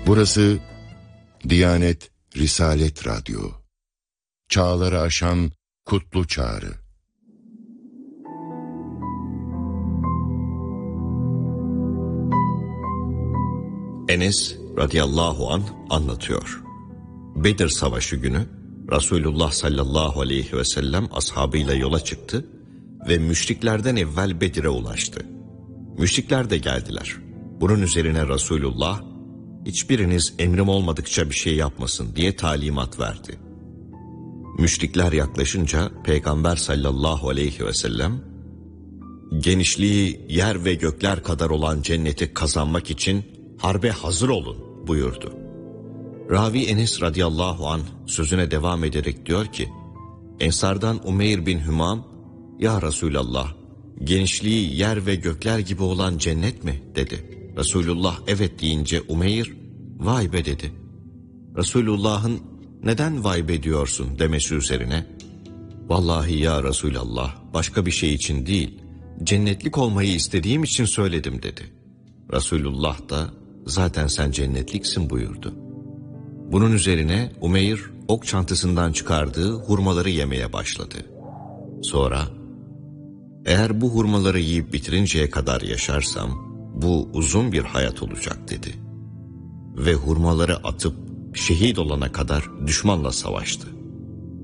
Burası Diyanet Risalet Radyo. Çağları aşan kutlu çağrı. Enes radıyallahu anh anlatıyor. Bedir Savaşı günü Resulullah sallallahu aleyhi ve sellem ashabıyla yola çıktı ve müşriklerden evvel Bedir'e ulaştı. Müşrikler de geldiler. Bunun üzerine Resulullah, hiçbiriniz emrim olmadıkça bir şey yapmasın diye talimat verdi. Müşrikler yaklaşınca Peygamber sallallahu aleyhi ve sellem, genişliği yer ve gökler kadar olan cenneti kazanmak için harbe hazır olun buyurdu. Ravi Enes radıyallahu anh sözüne devam ederek diyor ki, Ensardan Umeyr bin Hümam, ya Resulallah, genişliği yer ve gökler gibi olan cennet mi dedi. Resulullah evet deyince Umeyr, vay be dedi. Resulullah'ın neden vay be diyorsun demesi üzerine, vallahi ya Resulallah başka bir şey için değil, cennetlik olmayı istediğim için söyledim dedi. Resulullah da zaten sen cennetliksin buyurdu. Bunun üzerine Umeyr ok çantasından çıkardığı hurmaları yemeye başladı. Sonra, eğer bu hurmaları yiyip bitirinceye kadar yaşarsam, bu uzun bir hayat olacak dedi. Ve hurmaları atıp şehit olana kadar düşmanla savaştı.